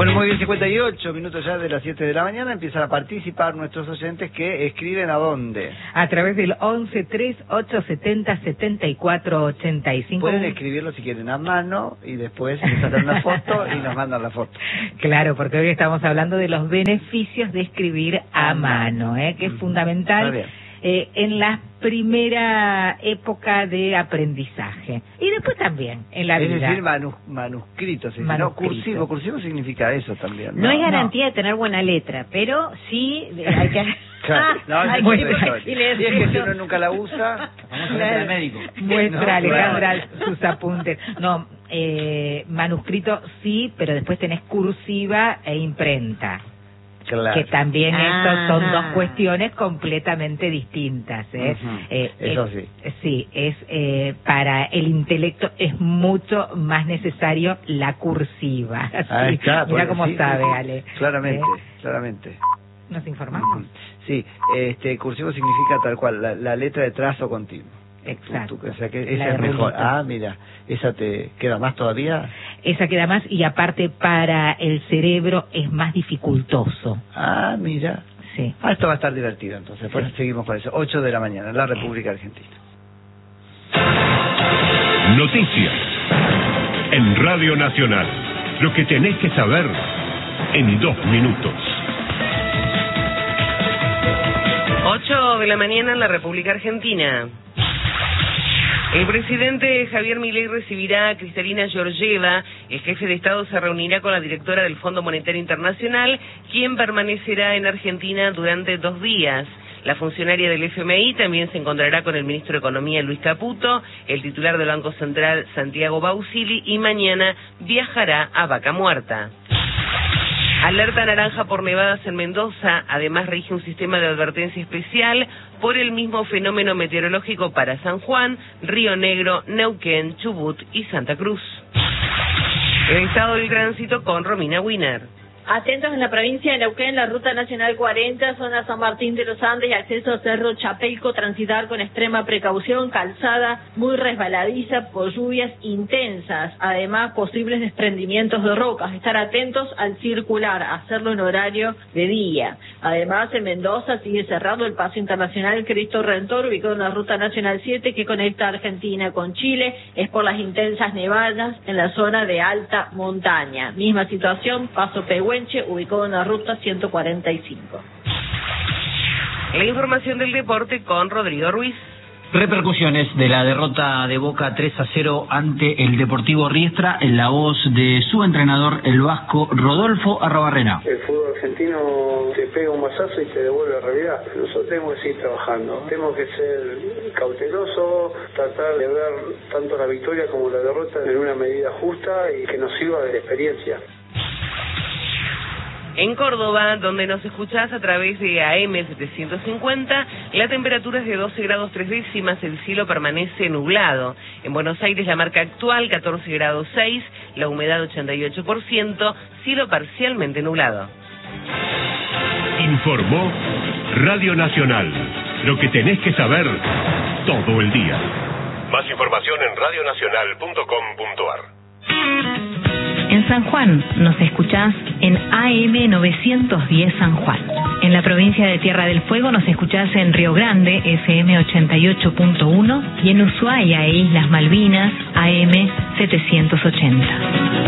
Bueno, muy bien, 58 minutos ya de las 7 de la mañana. Empiezan a participar nuestros oyentes que escriben ¿a dónde? A través del 1138707485. Pueden escribirlo si quieren a mano y después nos sacan una foto y nos mandan la foto. Claro, porque hoy estamos hablando de los beneficios de escribir a mano, que es fundamental en la primera época de aprendizaje y después también en la vida. Es decir, manuscrito, no cursivo. Cursivo significa eso también. No es garantía de tener buena letra, pero sí hay que... Claro, y le es que si uno nunca la usa, vamos a ver al médico. Muestra, Alejandra, sus apuntes. No, manuscrito sí, pero después tenés cursiva e imprenta. Claro. Que también estos son dos cuestiones completamente distintas. Eso sí. Sí, para el intelecto es mucho más necesario la cursiva. Ahí está, mira cómo sabe, sí. Ale. Claramente. ¿Nos informamos? Sí, cursivo significa tal cual, la letra de trazo continuo. Exacto. O sea que esa es mejor. Mira, ¿esa te queda más todavía? Esa queda más y aparte para el cerebro es más dificultoso. Mira. Sí. Esto va a estar divertido entonces. Después seguimos con eso. 8 de la mañana en la República Argentina. Noticias en Radio Nacional. Lo que tenés que saber en 2 minutos. 8 de la mañana en la República Argentina. El presidente Javier Milei recibirá a Kristalina Georgieva. El jefe de Estado se reunirá con la directora del Fondo Monetario Internacional, quien permanecerá en Argentina durante 2 días. La funcionaria del FMI también se encontrará con el ministro de Economía Luis Caputo, el titular del Banco Central Santiago Bausili y mañana viajará a Vaca Muerta. Alerta naranja por nevadas en Mendoza, además rige un sistema de advertencia especial por el mismo fenómeno meteorológico para San Juan, Río Negro, Neuquén, Chubut y Santa Cruz. El estado del tránsito con Romina Wiener. Atentos en la provincia de Neuquén, la Ruta Nacional 40, zona San Martín de los Andes y acceso a Cerro Chapelco, transitar con extrema precaución, calzada muy resbaladiza por lluvias intensas, además posibles desprendimientos de rocas, estar atentos al circular, hacerlo en horario de día. Además, en Mendoza sigue cerrado el paso internacional Cristo Redentor, ubicado en la Ruta Nacional 7 que conecta Argentina con Chile, es por las intensas nevadas en la zona de alta montaña. Misma situación, paso Pehuenche, ubicado en la ruta 145. La información del deporte con Rodrigo Ruiz. Repercusiones de la derrota de Boca 3-0 ante el Deportivo Riestra en la voz de su entrenador, el vasco Rodolfo Arrobarrena. El fútbol argentino te pega un mazazo y te devuelve a la realidad. Nosotros tenemos que seguir trabajando, tenemos que ser cautelosos, tratar de ver tanto la victoria como la derrota en una medida justa y que nos sirva de experiencia. En Córdoba, donde nos escuchás a través de AM 750, la temperatura es de 12 grados 3 décimas, el cielo permanece nublado. En Buenos Aires la marca actual 14 grados 6, la humedad 88%, cielo parcialmente nublado. Informó Radio Nacional. Lo que tenés que saber todo el día. Más información en radionacional.com.ar. En San Juan nos escuchás en AM 910 San Juan. En la provincia de Tierra del Fuego nos escuchás en Río Grande, FM 88.1, y en Ushuaia e Islas Malvinas, AM 780.